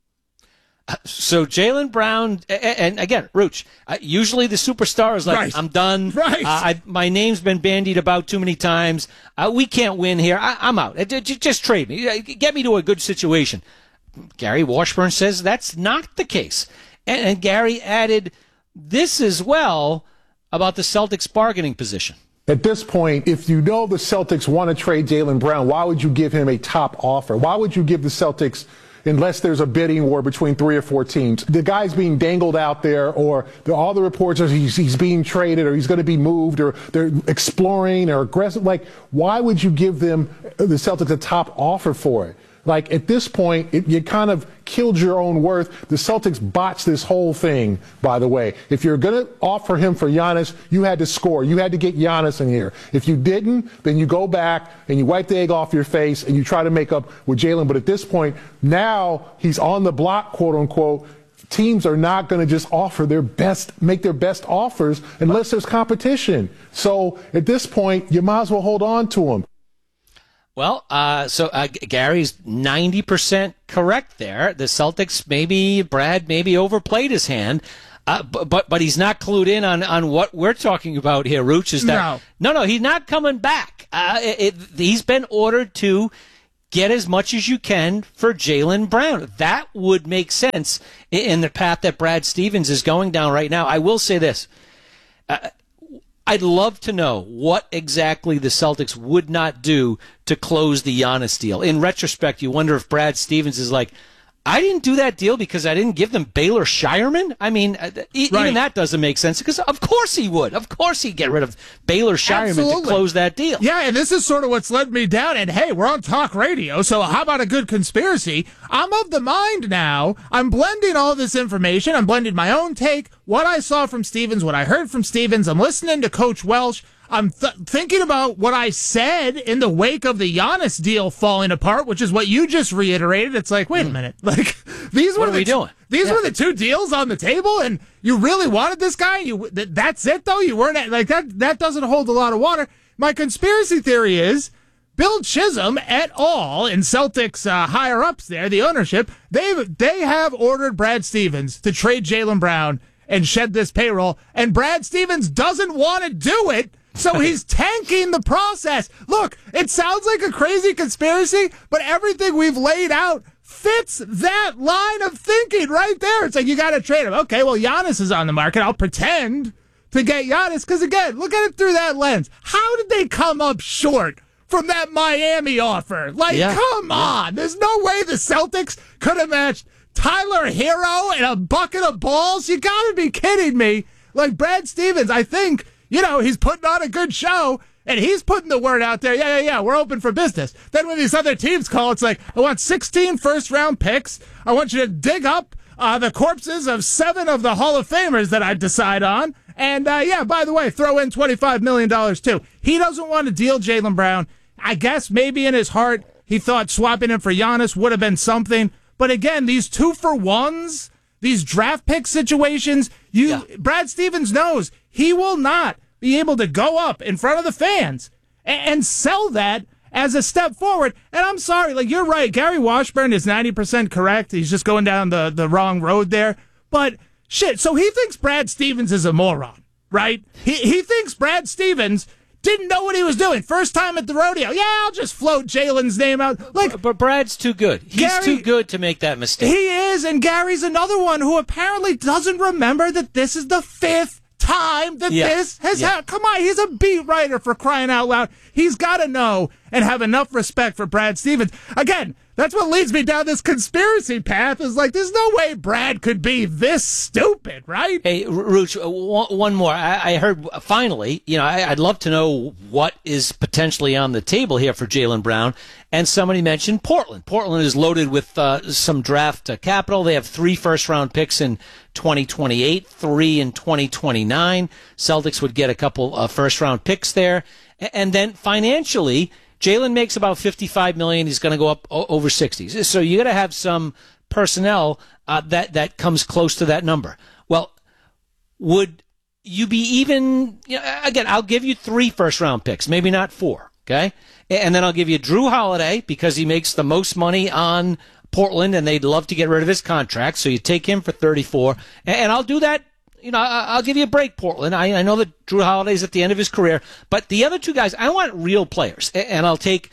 So Jaylen Brown, and again, Rooch, usually the superstar is like, right. I'm done. Right. My name's been bandied about too many times. We can't win here. I'm out. Just trade me. Get me to a good situation. Gary Washburn says that's not the case. And Gary added this as well about the Celtics' bargaining position. At this point, if you know the Celtics want to trade Jaylen Brown, why would you give him a top offer? Why would you give the Celtics, unless there's a bidding war between 3 or 4 teams? The guy's being dangled out there, or all the reports are he's being traded, or he's going to be moved, or they're exploring or aggressive. Why would you give them, the Celtics, a top offer for it? At this point, you kind of killed your own worth. The Celtics botched this whole thing, by the way. If you're going to offer him for Giannis, you had to score. You had to get Giannis in here. If you didn't, then you go back and you wipe the egg off your face and you try to make up with Jaylen. But at this point, now he's on the block, quote unquote. teams are not going to just make their best offers unless there's competition. So at this point, you might as well hold on to them. Well, Gary's 90% correct there. The Celtics, Brad overplayed his hand. But he's not clued in on what we're talking about here, Rooch. Is that no, he's not coming back. He's been ordered to get as much as you can for Jaylen Brown. That would make sense in the path that Brad Stevens is going down right now. I will say this. I'd love to know what exactly the Celtics would not do to close the Giannis deal. In retrospect, you wonder if Brad Stevens is like, I didn't do that deal because I didn't give them Baylor Shireman. I mean, even that doesn't make sense because of course he would. Of course he'd get rid of Baylor Shireman to close that deal. Yeah, and this is sort of what's led me down. And hey, we're on talk radio, so how about a good conspiracy? I'm of the mind now. I'm blending all this information. I'm blending my own take, what I saw from Stevens, what I heard from Stevens. I'm listening to Coach Welsh. I'm thinking about what I said in the wake of the Giannis deal falling apart, which is what you just reiterated. It's like, wait a minute. Like, these were the two deals on the table, and you really wanted this guy? That's it, though? You weren't like that? That doesn't hold a lot of water. My conspiracy theory is Bill Chisholm et al. In Celtics higher-ups there, the ownership, they have ordered Brad Stevens to trade Jaylen Brown and shed this payroll, and Brad Stevens doesn't want to do it. So he's tanking the process. Look, it sounds like a crazy conspiracy, but everything we've laid out fits that line of thinking right there. It's like, you got to trade him. Okay, well, Giannis is on the market. I'll pretend to get Giannis because, again, look at it through that lens. How did they come up short from that Miami offer? Like, come on. There's no way the Celtics could have matched Tyler Hero and a bucket of balls. You got to be kidding me. Like, Brad Stevens, I think, he's putting on a good show, and he's putting the word out there, yeah, we're open for business. Then when these other teams call, it's like, I want 16 first-round picks. I want you to dig up the corpses of 7 of the Hall of Famers that I decide on. And, by the way, throw in $25 million, too. He doesn't want to deal Jaylen Brown. I guess maybe in his heart he thought swapping him for Giannis would have been something. But, again, these 2-for-1s, these draft pick situations, Brad Stevens knows he will not be able to go up in front of the fans and sell that as a step forward. And I'm sorry, like, you're right. Gary Washburn is 90% correct. He's just going down the wrong road there. But shit, so he thinks Brad Stevens is a moron, right? He thinks Brad Stevens didn't know what he was doing. First time at the rodeo. Yeah, I'll just float Jaylen's name out. Like, but Brad's too good. He's too good to make that mistake. He is, and Gary's another one who apparently doesn't remember that this is the 5th time that this has happened. Come on, he's a beat writer, for crying out loud. He's got to know and have enough respect for Brad Stevens. Again, that's what leads me down this conspiracy path, is like, there's no way Brad could be this stupid, right? Hey, Rooch, one more. I heard, finally, I'd love to know what is potentially on the table here for Jaylen Brown. And somebody mentioned Portland. Portland is loaded with some draft capital. They have 3 first-round picks in 2028, 3 in 2029. Celtics would get a couple first-round picks there. And then financially, Jaylen makes about $55 million. He's going to go up over 60. So you got to have some personnel that comes close to that number. Well, would you be even? Again, I'll give you 3 first-round picks, maybe not 4. Okay, and then I'll give you Drew Holiday because he makes the most money on Portland, and they'd love to get rid of his contract. So you take him for 34, and I'll do that. I'll give you a break, Portland. I know that Drew Holiday's at the end of his career, but the other 2 guys, I want real players. And I'll take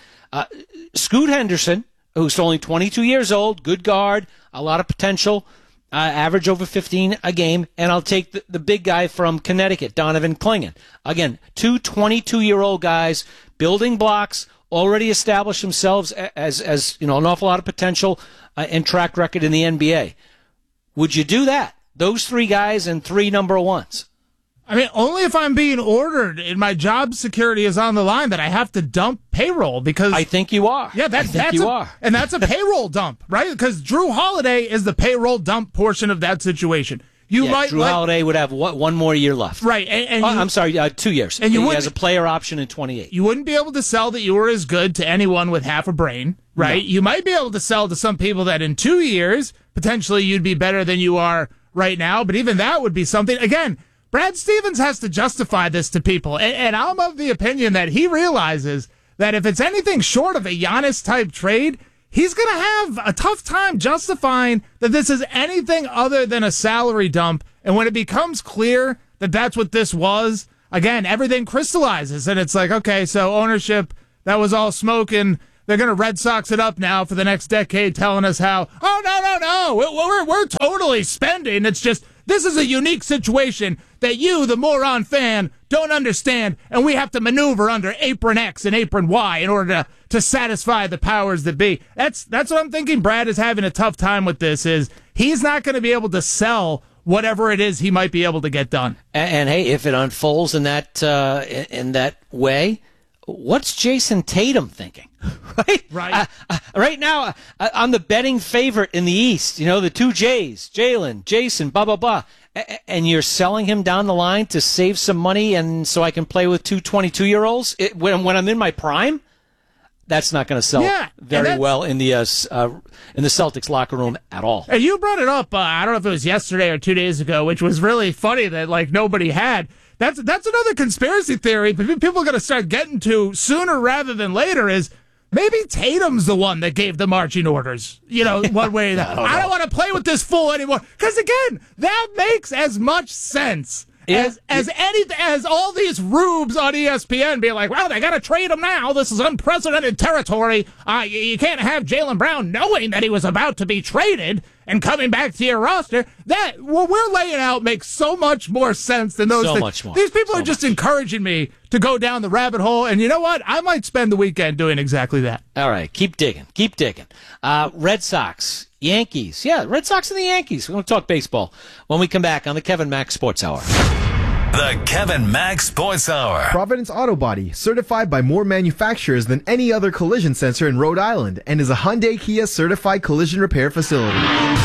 Scoot Henderson, who's only 22 years old, good guard, a lot of potential, average over 15 a game, and I'll take the big guy from Connecticut, Donovan Clingan. Again, 2 22-year-old guys, building blocks, already established themselves as an awful lot of potential and track record in the NBA. Would you do that? Those 3 guys and 3 number 1s. I mean, only if I'm being ordered and my job security is on the line that I have to dump payroll, because I think you are. Yeah, that's and that's a payroll dump, right? Because Drew Holiday is the payroll dump portion of that situation. Drew Holiday would have one more year left. Right. I'm sorry, 2 years. And he has a player option in 28. You wouldn't be able to sell that you were as good to anyone with half a brain, right? No. You might be able to sell to some people that in 2 years, potentially you'd be better than you are right now, but even that would be something. Again, Brad Stevens has to justify this to people, and I'm of the opinion that he realizes that if it's anything short of a Giannis-type trade, he's going to have a tough time justifying that this is anything other than a salary dump. And when it becomes clear that that's what this was, again, everything crystallizes. And it's like, okay, so ownership, that was all smoke, and they're going to Red Sox it up now for the next decade, telling us how, oh, no, we're totally spending. It's just, this is a unique situation that you, the moron fan, don't understand, and we have to maneuver under apron X and apron Y in order to satisfy the powers that be. That's what I'm thinking. Brad is having a tough time with this, is he's not going to be able to sell whatever it is he might be able to get done. And hey, if it unfolds in that way, what's Jason Tatum thinking? Right. Right now, I'm the betting favorite in the East. You know, the two J's, Jalen, Jason, blah, blah, blah. And you're selling him down the line to save some money and so I can play with two 22-year-olds when I'm in my prime? That's not going to sell very well in the Celtics locker room at all. And you brought it up, I don't know if it was yesterday or 2 days ago, which was really funny that like nobody had. That's another conspiracy theory people are going to start getting to sooner rather than later, is maybe Tatum's the one that gave the marching orders, you know, one way or the other. I don't want to play with this fool anymore. Because, again, that makes as much sense as all these rubes on ESPN being like, well, they got to trade him now. This is unprecedented territory. You can't have Jaylen Brown knowing that he was about to be traded and coming back to your roster. That what we're laying out makes so much more sense than those things. Much more. These people are just encouraging me to go down the rabbit hole, and you know what? I might spend the weekend doing exactly that. All right, keep digging. Red Sox, Yankees. Yeah, Red Sox and the Yankees. We're going to talk baseball when we come back on the Kevin Mack Sports Hour. The Kevin Mack Sports Hour. Providence Auto Body, certified by more manufacturers than any other collision center in Rhode Island, and is a Hyundai Kia certified collision repair facility.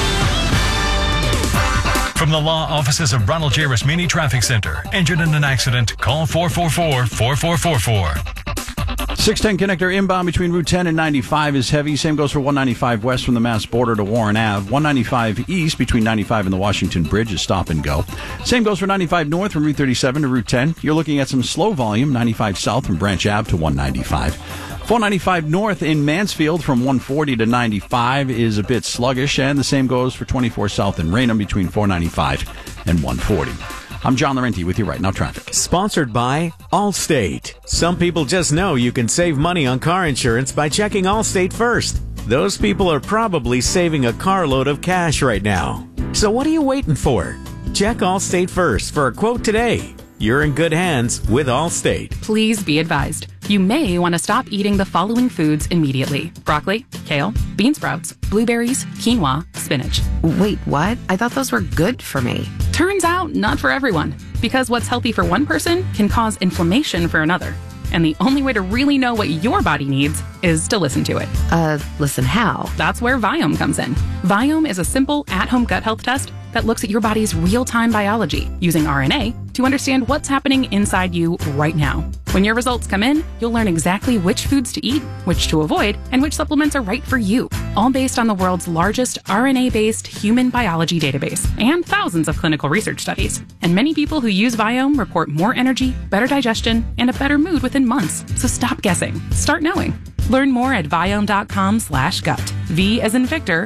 From the law offices of Ronald J. Rasmini Traffic Center. Injured in an accident? Call 444-4444. 610 connector inbound between Route 10 and 95 is heavy. Same goes for 195 west from the Mass border to Warren Ave. 195 east between 95 and the Washington Bridge is stop and go. Same goes for 95 north from Route 37 to Route 10. You're looking at some slow volume. 95 south from Branch Ave to 195. 495 north in Mansfield from 140 to 95 is a bit sluggish, and the same goes for 24 south in Raynham between 495 and 140. I'm John Laurenti with you right now, traffic. Sponsored by Allstate. Some people just know you can save money on car insurance by checking Allstate first. Those people are probably saving a carload of cash right now. So what are you waiting for? Check Allstate first for a quote today. You're in good hands with Allstate. Please be advised. You may want to stop eating the following foods immediately. Broccoli, kale, bean sprouts, blueberries, quinoa, spinach. Wait, what? I thought those were good for me. Turns out, not for everyone. Because what's healthy for one person can cause inflammation for another. And the only way to really know what your body needs is to listen to it. Listen how? That's where Viome comes in. Viome is a simple, at-home gut health test that looks at your body's real-time biology using RNA to understand what's happening inside you right now. When your results come in, you'll learn exactly which foods to eat, which to avoid, and which supplements are right for you. All based on the world's largest RNA-based human biology database and thousands of clinical research studies. And many people who use Viome report more energy, better digestion, and a better mood within months. So stop guessing. Start knowing. Learn more at Viome.com/gut. V as in Victor,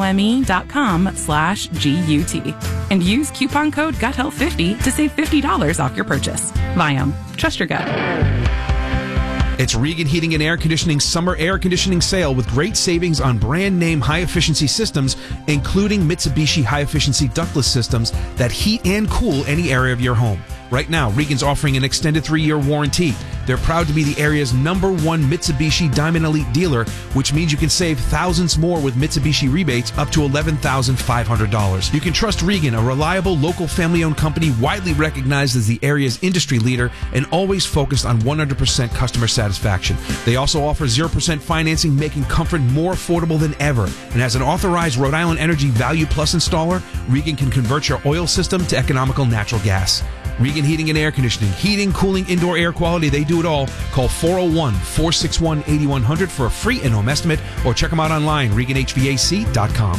IOME.com/GUT. And use coupon code GUTHEALTH50 to save $50 off your purchase. Viome. Trust your gut. It's Regan Heating and Air Conditioning's summer air conditioning sale with great savings on brand name high-efficiency systems, including Mitsubishi high-efficiency ductless systems that heat and cool any area of your home. Right now, Regan's offering an extended 3-year warranty. They're proud to be the area's #1 Mitsubishi Diamond Elite dealer, which means you can save thousands more with Mitsubishi rebates up to $11,500. You can trust Regan, a reliable local family-owned company widely recognized as the area's industry leader and always focused on 100% customer satisfaction. They also offer 0% financing, making comfort more affordable than ever. And as an authorized Rhode Island Energy Value Plus installer, Regan can convert your oil system to economical natural gas. Regan Heating and Air Conditioning. Heating, cooling, indoor air quality, they do it all. Call 401-461-8100 for a free in-home estimate or check them out online, reganhvac.com.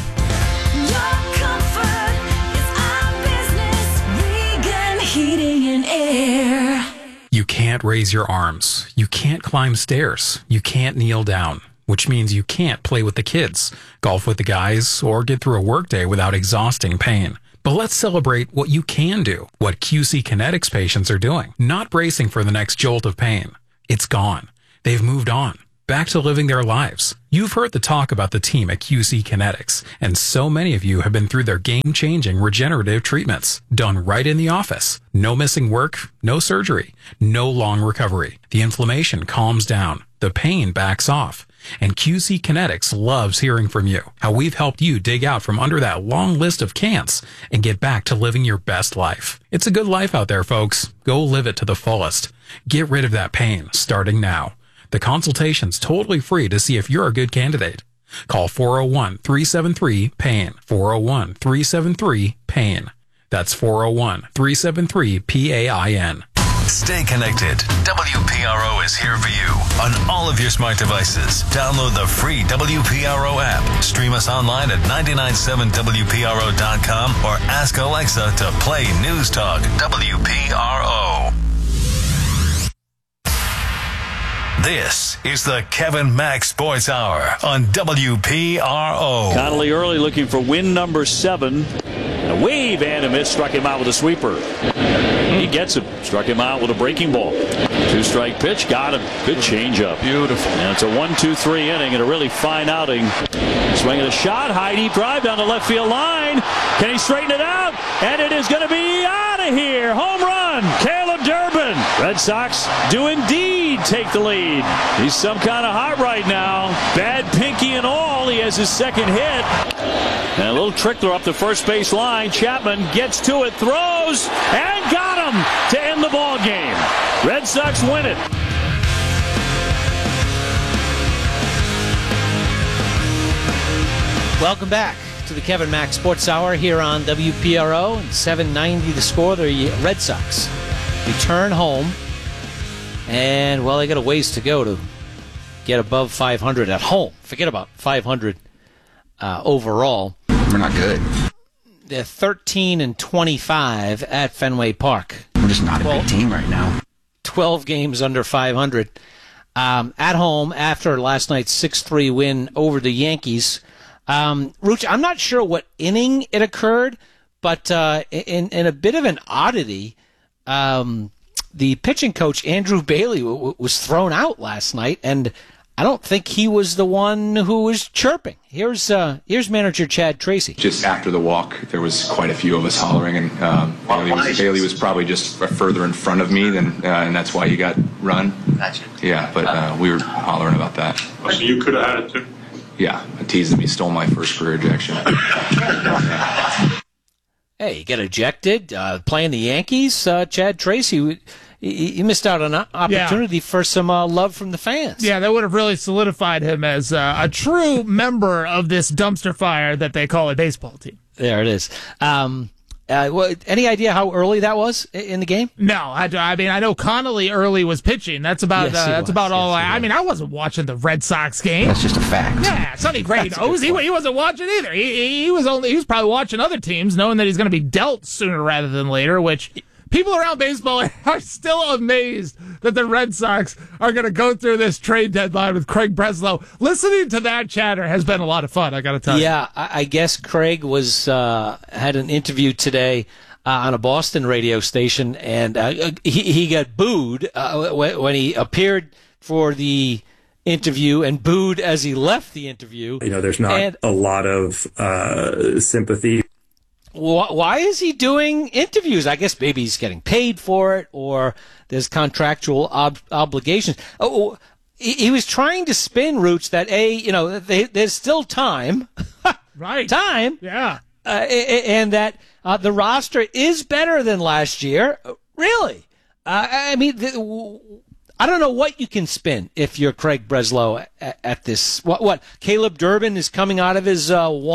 Heating and Air. You can't raise your arms. You can't climb stairs. You can't kneel down, which means you can't play with the kids, golf with the guys, or get through a workday without exhausting pain. But let's celebrate what you can do, what QC Kinetics patients are doing, not bracing for the next jolt of pain. It's gone. They've moved on, back to living their lives. You've heard the talk about the team at QC Kinetics, and so many of you have been through their game-changing regenerative treatments, done right in the office. No missing work, no surgery, no long recovery. The inflammation calms down, the pain backs off. And QC Kinetics loves hearing from you, how we've helped you dig out from under that long list of can'ts and get back to living your best life. It's a good life out there, folks. Go live it to the fullest. Get rid of that pain, starting now. The consultation's totally free to see if you're a good candidate. Call 401-373-PAIN. 401-373-PAIN. That's 401-373-PAIN. Stay connected. WPRO is here for you on all of your smart devices. Download the free WPRO app. Stream us online at 997WPRO.com or ask Alexa to play News Talk WPRO. This is the Kevin Mack Sports Hour on WPRO. Connolly early looking for win number 7. A wave and a miss, struck him out with a sweeper. He gets him, struck him out with a breaking ball. 2-strike pitch, got him. Good changeup. Beautiful. And it's a 1-2-3 inning and a really fine outing. Swinging a shot, high deep drive down the left field line. Can he straighten it out? And it is going to be out of here. Home run, Caleb Durbin. Red Sox do indeed take the lead. He's some kind of hot right now. Bad pinky and all. He has his second hit. And a little trickler up the first base line. Chapman gets to it, throws, and got him to end the ball game. Red Sox win it. Welcome back to the Kevin Mack Sports Hour here on WPRO. And 790 the score. The Red Sox return home. And, well, they got a ways to go to get above 500 at home. Forget about 500 overall. We're not good. They're 13-25 at Fenway Park. We're just not a big team right now. 12 games under 500. At home after last night's 6-3 win over the Yankees. Ruch, I'm not sure what inning it occurred, but in a bit of an oddity, the pitching coach, Andrew Bailey, was thrown out last night, and I don't think he was the one who was chirping. Here's manager Chad Tracy. Just after the walk, there was quite a few of us hollering, and Bailey was probably just further in front of me, and that's why he got run. Gotcha. Yeah, but we were hollering about that. So you could have had it too? Yeah, I teased him. He stole my first career ejection. Hey, he got ejected playing the Yankees. Chad Tracy, he missed out on an opportunity for some love from the fans. Yeah, that would have really solidified him as a true member of this dumpster fire that they call a baseball team. There it is. Any idea how early that was in the game? No, I mean I know Connolly early was pitching. That's about all. I mean I wasn't watching the Red Sox game. That's just a fact. Yeah, Sonny Gray knows. He wasn't watching either. He was probably watching other teams, knowing that he's going to be dealt sooner rather than later. Which people around baseball are still amazed that the Red Sox are going to go through this trade deadline with Craig Breslow. Listening to that chatter has been a lot of fun, I got to tell you. Yeah, I guess Craig had an interview today on a Boston radio station, and he got booed when he appeared for the interview and booed as he left the interview. You know, there's not a lot of sympathy. Why is he doing interviews? I guess maybe he's getting paid for it, or there's contractual obligations. Oh, he was trying to spin Roots that there's still time, right? Time, yeah, and that the roster is better than last year. Really, I mean, I don't know what you can spin if you're Craig Breslow at this. What? Caleb Durbin is coming out of his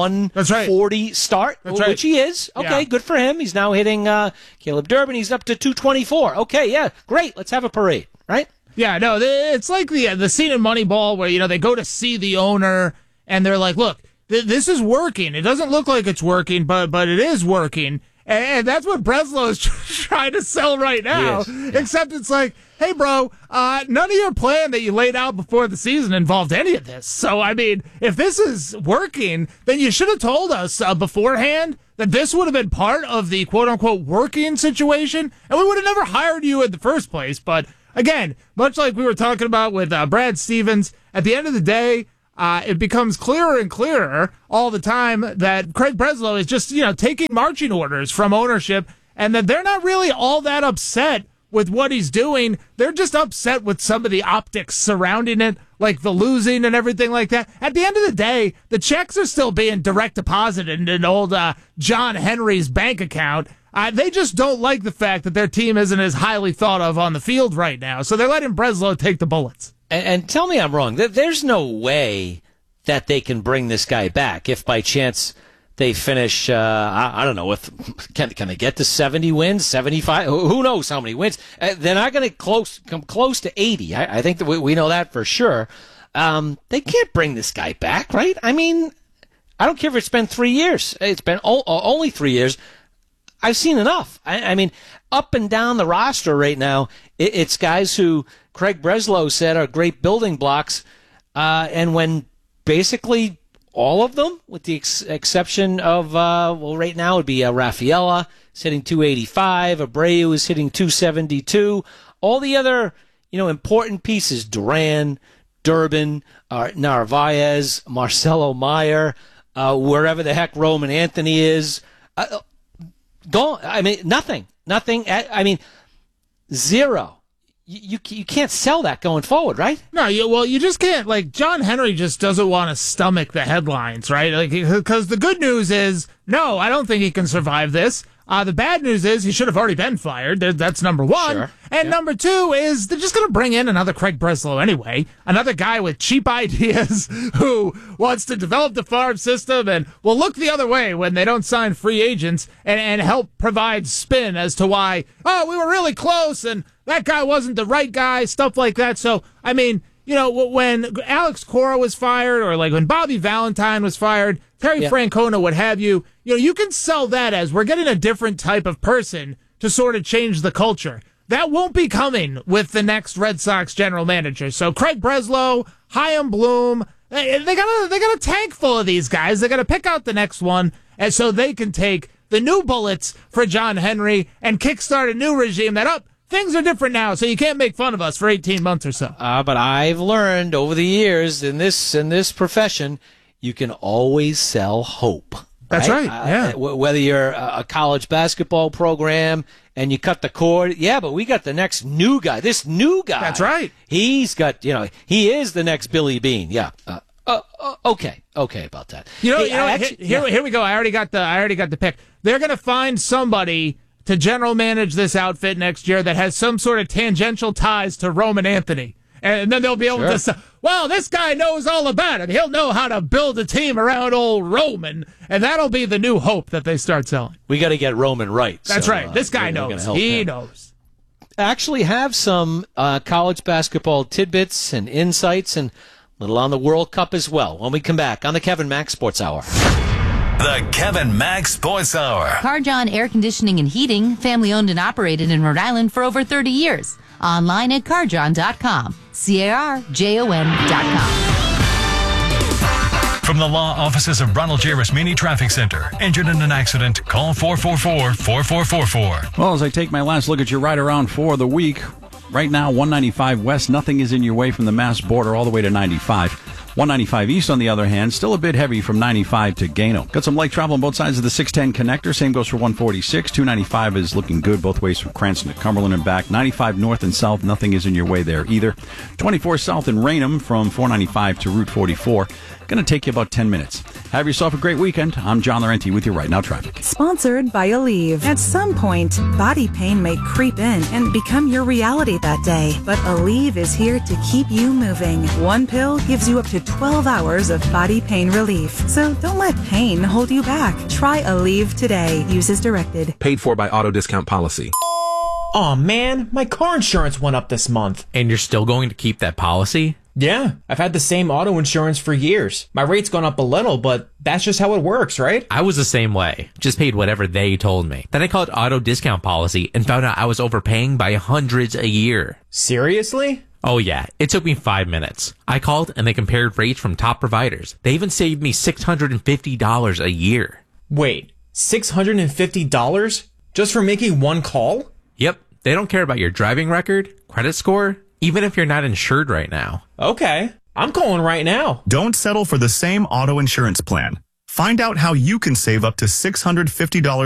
140 start, which he is. Okay, good for him. He's now hitting Caleb Durbin. He's up to 224. Okay, yeah, great. Let's have a parade, right? Yeah, no, it's like the scene in Moneyball where, they go to see the owner and they're like, look, this is working. It doesn't look like it's working, but it is working. And that's what Breslow is trying to sell right now. Except it's like, hey, bro, none of your plan that you laid out before the season involved any of this. So, I mean, if this is working, then you should have told us beforehand that this would have been part of the quote-unquote working situation, and we would have never hired you in the first place. But, again, much like we were talking about with Brad Stevens, at the end of the day, it becomes clearer and clearer all the time that Craig Breslow is just, taking marching orders from ownership, and that they're not really all that upset with what he's doing. They're just upset with some of the optics surrounding it, like the losing and everything like that. At the end of the day, the checks are still being direct deposited in old John Henry's bank account. They just don't like the fact that their team isn't as highly thought of on the field right now, so they're letting Breslow take the bullets. And tell me I'm wrong. There's no way that they can bring this guy back if by chance they finish, I don't know, can they get to 70 wins, 75? Who knows how many wins? They're not going to come close to 80. I think that we know that for sure. They can't bring this guy back, right? I mean, I don't care if it's been 3 years. It's been only 3 years. I've seen enough. I mean, up and down the roster right now, it's guys who Craig Breslow said are great building blocks, and when basically all of them, with the exception of, right now it would be Rafaela, is hitting 285, Abreu is hitting 272, all the other, important pieces, Duran, Durbin, Narvaez, Marcelo Meyer, wherever the heck Roman Anthony is, gone. I mean, nothing. I mean, zero. You can't sell that going forward, right? No, you just can't. Like, John Henry just doesn't want to stomach the headlines, right? Like, because the good news is, no, I don't think he can survive this. The bad news is he should have already been fired. That's number one. Sure. And number two is they're just going to bring in another Craig Breslow anyway, another guy with cheap ideas who wants to develop the farm system and will look the other way when they don't sign free agents and help provide spin as to why, we were really close and that guy wasn't the right guy, stuff like that. So, I mean, when Alex Cora was fired or like when Bobby Valentine was fired, Terry Francona, what have you, you can sell that as we're getting a different type of person to sort of change the culture. That won't be coming with the next Red Sox general manager. So Craig Breslow, Chaim Bloom, they got a tank full of these guys. They got to pick out the next one, and so they can take the new bullets for John Henry and kickstart a new regime things are different now, so you can't make fun of us for 18 months or so. But I've learned over the years in this profession, you can always sell hope. That's right. Yeah. Whether you're a college basketball program and you cut the cord, but we got the next new guy. This new guy. That's right. He's got, he is the next Billy Bean. Yeah. Okay about that. Here we go. I already got the pick. They're going to find somebody to general manage this outfit next year that has some sort of tangential ties to Roman Anthony. And then they'll be able to say, well, this guy knows all about it. He'll know how to build a team around old Roman, and that'll be the new hope that they start selling. We got to get Roman right. That's right. This guy knows. He knows. Actually have some college basketball tidbits and insights and a little on the World Cup as well when we come back on the Kevin Mack Sports Hour. The Kevin Mack Sports Hour. Carjon Air Conditioning and Heating, family owned and operated in Rhode Island for over 30 years. Online at carjon.com. CARJON.com. From the law offices of Ronald J. Rasmini Traffic Center. Injured in an accident? Call 444-4444. Well, as I take my last look at your ride around for the week, right now, 195 West, nothing is in your way from the Mass border all the way to 95. 195 East, on the other hand, still a bit heavy from 95 to Gano. Got some light travel on both sides of the 610 connector. Same goes for 146. 295 is looking good both ways from Cranston to Cumberland and back. 95 north and south, nothing is in your way there either. 24 south in Raynham from 495 to Route 44. Going to take you about 10 minutes. Have yourself a great weekend. I'm John Laurenti with your Right Now traffic. Sponsored by Aleve. At some point, body pain may creep in and become your reality that day. But Aleve is here to keep you moving. One pill gives you up to 12 hours of body pain relief. So don't let pain hold you back. Try Aleve today. Use as directed. Paid for by Auto Discount Policy. Aw, man, my car insurance went up this month. And you're still going to keep that policy? Yeah, I've had the same auto insurance for years. My rate's gone up a little, but that's just how it works, right? I was the same way. Just paid whatever they told me. Then I called Auto Discount Policy and found out I was overpaying by hundreds a year. Seriously? Oh yeah, it took me 5 minutes. I called and they compared rates from top providers. They even saved me $650 a year. Wait, $650? Just for making one call? Yep, they don't care about your driving record, credit score, even if you're not insured right now. Okay, I'm calling right now. Don't settle for the same auto insurance plan. Find out how you can save up to $650